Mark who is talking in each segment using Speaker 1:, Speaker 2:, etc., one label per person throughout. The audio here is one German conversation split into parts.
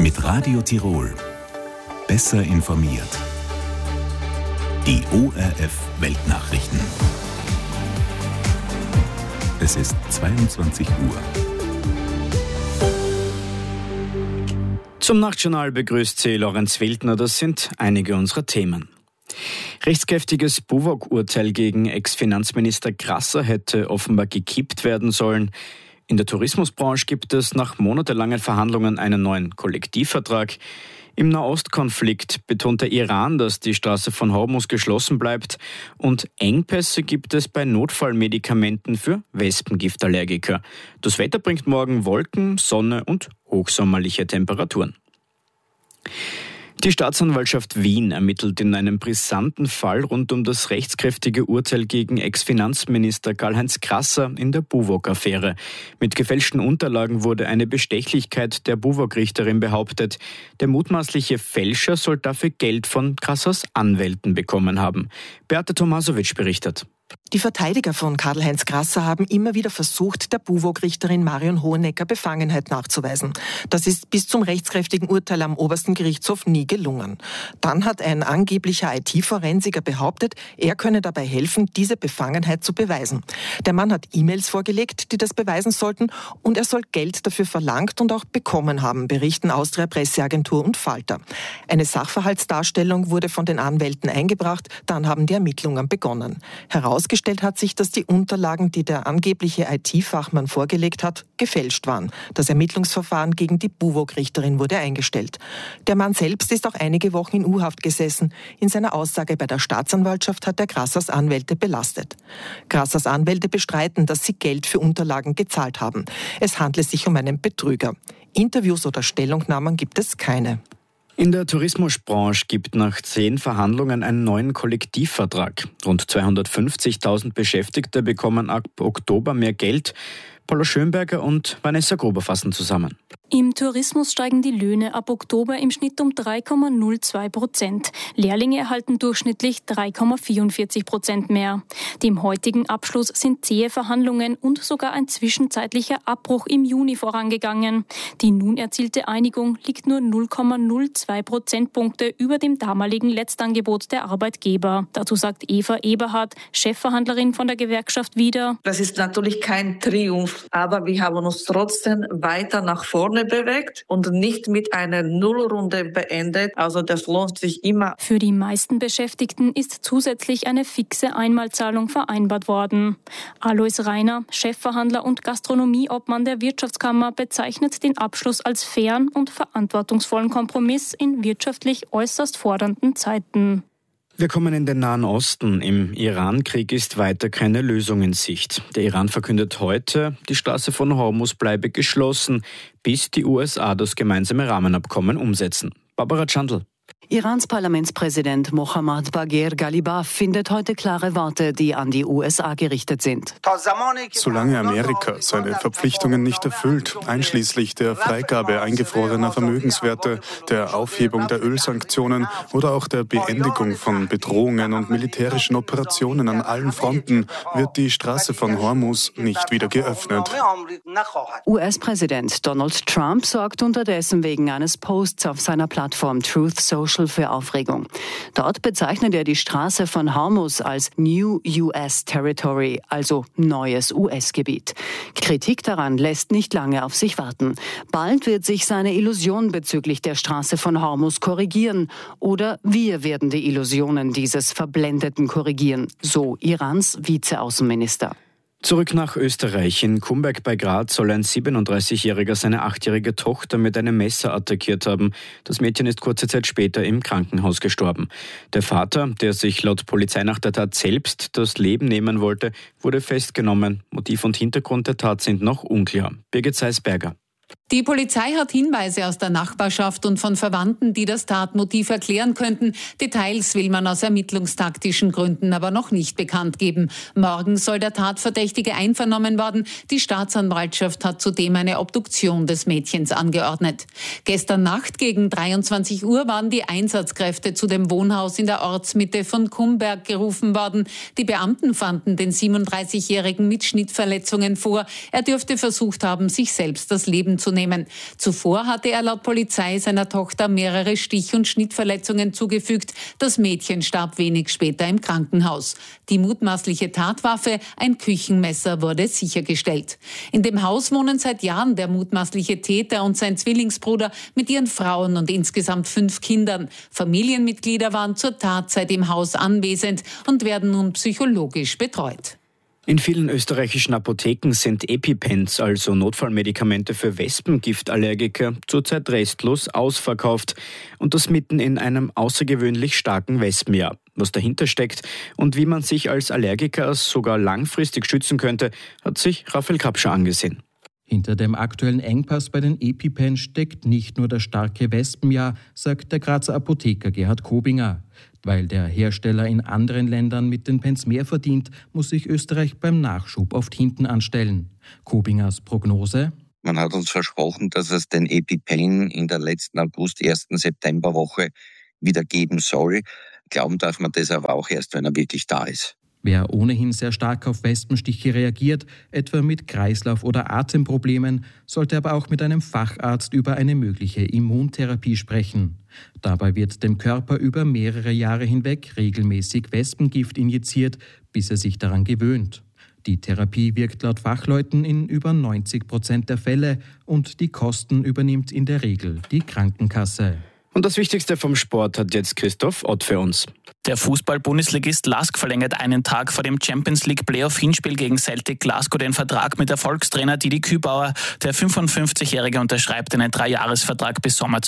Speaker 1: Mit Radio Tirol. Besser informiert. Die ORF Weltnachrichten. Es ist 22 Uhr.
Speaker 2: Zum Nachtjournal begrüßt Sie Lorenz Wildner. Das sind einige unserer Themen. Rechtskräftiges BUWOG-Urteil gegen Ex-Finanzminister Grasser hätte offenbar gekippt werden sollen. In der Tourismusbranche gibt es nach monatelangen Verhandlungen einen neuen Kollektivvertrag. Im Nahostkonflikt betont der Iran, dass die Straße von Hormuz geschlossen bleibt. Und Engpässe gibt es bei Notfallmedikamenten für Wespengiftallergiker. Das Wetter bringt morgen Wolken, Sonne und hochsommerliche Temperaturen. Die Staatsanwaltschaft Wien ermittelt in einem brisanten Fall rund um das rechtskräftige Urteil gegen Ex-Finanzminister Karl-Heinz Grasser in der BUWOG-Affäre. Mit gefälschten Unterlagen wurde eine Bestechlichkeit der BUWOG-Richterin behauptet. Der mutmaßliche Fälscher soll dafür Geld von Grassers Anwälten bekommen haben. Beate Tomasowitsch berichtet.
Speaker 3: Die Verteidiger von Karl-Heinz Grasser haben immer wieder versucht, der BUWOG-Richterin Marion Hohenecker Befangenheit nachzuweisen. Das ist bis zum rechtskräftigen Urteil am obersten Gerichtshof nie gelungen. Dann hat ein angeblicher IT-Forensiker behauptet, er könne dabei helfen, diese Befangenheit zu beweisen. Der Mann hat E-Mails vorgelegt, die das beweisen sollten, und er soll Geld dafür verlangt und auch bekommen haben, berichten Austria Presseagentur und Falter. Eine Sachverhaltsdarstellung wurde von den Anwälten eingebracht, dann haben die Ermittlungen begonnen. Herausgestellt hat sich, dass die Unterlagen, die der angebliche IT-Fachmann vorgelegt hat, gefälscht waren. Das Ermittlungsverfahren gegen die BUWOG-Richterin wurde eingestellt. Der Mann selbst ist auch einige Wochen in U-Haft gesessen. In seiner Aussage bei der Staatsanwaltschaft hat er Grassers Anwälte belastet. Grassers Anwälte bestreiten, dass sie Geld für Unterlagen gezahlt haben. Es handle sich um einen Betrüger. Interviews oder Stellungnahmen gibt es keine.
Speaker 2: In der Tourismusbranche gibt nach 10 Verhandlungen einen neuen Kollektivvertrag. Rund 250.000 Beschäftigte bekommen ab Oktober mehr Geld. Paula Schönberger und Vanessa Gruber fassen zusammen.
Speaker 4: Im Tourismus steigen die Löhne ab Oktober im Schnitt um 3,02%. Lehrlinge erhalten durchschnittlich 3,44% mehr. Dem heutigen Abschluss sind zähe Verhandlungen und sogar ein zwischenzeitlicher Abbruch im Juni vorangegangen. Die nun erzielte Einigung liegt nur 0,02 Prozentpunkte über dem damaligen Letztangebot der Arbeitgeber. Dazu sagt Eva Eberhardt, Chefverhandlerin von der Gewerkschaft wieder:
Speaker 5: Das ist natürlich kein Triumph, aber wir haben uns trotzdem weiter nach vorne bewegt und nicht mit einer Nullrunde beendet. Also das lohnt sich immer.
Speaker 4: Für die meisten Beschäftigten ist zusätzlich eine fixe Einmalzahlung vereinbart worden. Alois Reiner, Chefverhandler und Gastronomieobmann der Wirtschaftskammer, bezeichnet den Abschluss als fairen und verantwortungsvollen Kompromiss in wirtschaftlich äußerst fordernden Zeiten.
Speaker 2: Wir kommen in den Nahen Osten. Im Iran-Krieg ist weiter keine Lösung in Sicht. Der Iran verkündet heute, die Straße von Hormuz bleibe geschlossen, bis die USA das gemeinsame Rahmenabkommen umsetzen. Barbara Chandl.
Speaker 6: Irans Parlamentspräsident Mohammad Bagher Ghalibaf findet heute klare Worte, die an die USA gerichtet sind.
Speaker 7: Solange Amerika seine Verpflichtungen nicht erfüllt, einschließlich der Freigabe eingefrorener Vermögenswerte, der Aufhebung der Ölsanktionen oder auch der Beendigung von Bedrohungen und militärischen Operationen an allen Fronten, wird die Straße von Hormuz nicht wieder geöffnet.
Speaker 6: US-Präsident Donald Trump sorgt unterdessen wegen eines Posts auf seiner Plattform Truth Social für Aufregung. Dort bezeichnet er die Straße von Hormuz als New US Territory, also neues US-Gebiet. Kritik daran lässt nicht lange auf sich warten. Bald wird sich seine Illusion bezüglich der Straße von Hormuz korrigieren. Oder wir werden die Illusionen dieses Verblendeten korrigieren, so Irans Vizeaußenminister.
Speaker 2: Zurück nach Österreich. In Kumberg bei Graz soll ein 37-Jähriger seine 8-jährige Tochter mit einem Messer attackiert haben. Das Mädchen ist kurze Zeit später im Krankenhaus gestorben. Der Vater, der sich laut Polizei nach der Tat selbst das Leben nehmen wollte, wurde festgenommen. Motiv und Hintergrund der Tat sind noch unklar. Birgit Seisberger.
Speaker 8: Die Polizei hat Hinweise aus der Nachbarschaft und von Verwandten, die das Tatmotiv erklären könnten. Details will man aus ermittlungstaktischen Gründen aber noch nicht bekannt geben. Morgen soll der Tatverdächtige einvernommen werden. Die Staatsanwaltschaft hat zudem eine Obduktion des Mädchens angeordnet. Gestern Nacht gegen 23 Uhr waren die Einsatzkräfte zu dem Wohnhaus in der Ortsmitte von Kumberg gerufen worden. Die Beamten fanden den 37-Jährigen mit Schnittverletzungen vor. Er dürfte versucht haben, sich selbst das Leben zu nehmen. vornehmen. Zuvor hatte er laut Polizei seiner Tochter mehrere Stich- und Schnittverletzungen zugefügt. Das Mädchen starb wenig später im Krankenhaus. Die mutmaßliche Tatwaffe, ein Küchenmesser, wurde sichergestellt. In dem Haus wohnen seit Jahren der mutmaßliche Täter und sein Zwillingsbruder mit ihren Frauen und insgesamt 5 Kindern. Familienmitglieder waren zur Tatzeit im Haus anwesend und werden nun psychologisch betreut.
Speaker 2: In vielen österreichischen Apotheken sind EpiPens, also Notfallmedikamente für Wespengiftallergiker, zurzeit restlos ausverkauft. Und das mitten in einem außergewöhnlich starken Wespenjahr. Was dahinter steckt und wie man sich als Allergiker sogar langfristig schützen könnte, hat sich Raphael Kapscher angesehen.
Speaker 9: Hinter dem aktuellen Engpass bei den EpiPens steckt nicht nur das starke Wespenjahr, sagt der Grazer Apotheker Gerhard Kobinger. Weil der Hersteller in anderen Ländern mit den Pens mehr verdient, muss sich Österreich beim Nachschub oft hinten anstellen. Kobingers Prognose:
Speaker 10: Man hat uns versprochen, dass es den EpiPen in der letzten August, 1. Septemberwoche wieder geben soll. Glauben darf man das aber auch erst, wenn er wirklich da ist.
Speaker 9: Wer ohnehin sehr stark auf Wespenstiche reagiert, etwa mit Kreislauf- oder Atemproblemen, sollte aber auch mit einem Facharzt über eine mögliche Immuntherapie sprechen. Dabei wird dem Körper über mehrere Jahre hinweg regelmäßig Wespengift injiziert, bis er sich daran gewöhnt. Die Therapie wirkt laut Fachleuten in über 90% der Fälle und die Kosten übernimmt in der Regel die Krankenkasse.
Speaker 2: Und das Wichtigste vom Sport hat jetzt Christoph Ott für uns.
Speaker 11: Der Fußball-Bundesligist LASK verlängert einen Tag vor dem Champions-League-Playoff-Hinspiel gegen Celtic Glasgow den Vertrag mit Erfolgstrainer Didi Kübauer. Der 55-Jährige unterschreibt einen 3-Jahres-Vertrag bis Sommer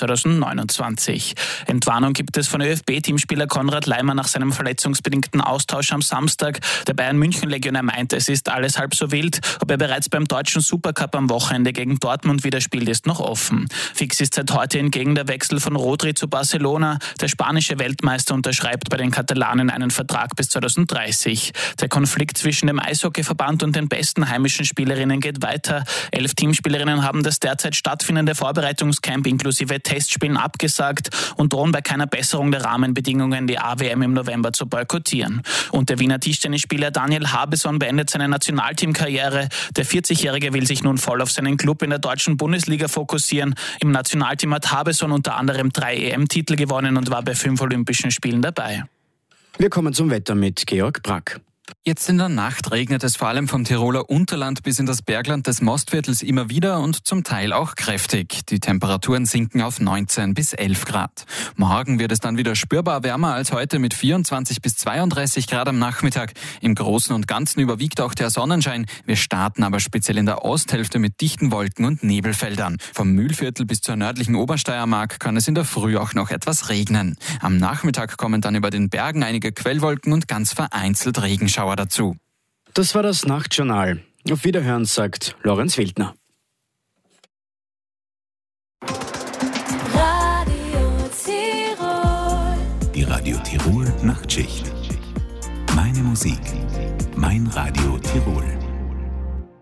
Speaker 11: 2029. Entwarnung gibt es von ÖFB-Teamspieler Konrad Leimer nach seinem verletzungsbedingten Austausch am Samstag. Der Bayern-München-Legionär meinte, es ist alles halb so wild. Ob er bereits beim deutschen Supercup am Wochenende gegen Dortmund wieder spielt, ist noch offen. Fix ist seit heute hingegen der Wechsel von Rodri zu Barcelona. Der spanische Weltmeister unterschreibt bei den Katalanen einen Vertrag bis 2030. Der Konflikt zwischen dem Eishockeyverband und den besten heimischen Spielerinnen geht weiter. 11 Teamspielerinnen haben das derzeit stattfindende Vorbereitungscamp inklusive Testspielen abgesagt und drohen bei keiner Besserung der Rahmenbedingungen die AWM im November zu boykottieren. Und der Wiener Tischtennisspieler Daniel Habeson beendet seine Nationalteamkarriere. Der 40-Jährige will sich nun voll auf seinen Club in der deutschen Bundesliga fokussieren. Im Nationalteam hat Habeson unter anderem 3 EM-Titel gewonnen und war bei 5 Olympischen Spielen dabei.
Speaker 2: Wir kommen zum Wetter mit Georg Brack.
Speaker 12: Jetzt in der Nacht regnet es vor allem vom Tiroler Unterland bis in das Bergland des Mostviertels immer wieder und zum Teil auch kräftig. Die Temperaturen sinken auf 19 bis 11 Grad. Morgen wird es dann wieder spürbar wärmer als heute mit 24 bis 32 Grad am Nachmittag. Im Großen und Ganzen überwiegt auch der Sonnenschein. Wir starten aber speziell in der Osthälfte mit dichten Wolken und Nebelfeldern. Vom Mühlviertel bis zur nördlichen Obersteiermark kann es in der Früh auch noch etwas regnen. Am Nachmittag kommen dann über den Bergen einige Quellwolken und ganz vereinzelt Regenschauer dazu.
Speaker 2: Das war das Nachtjournal. Auf Wiederhören, sagt Lorenz Wildner.
Speaker 1: Radio Tirol. Die Radio Tirol Nachtschicht. Meine Musik. Mein Radio Tirol.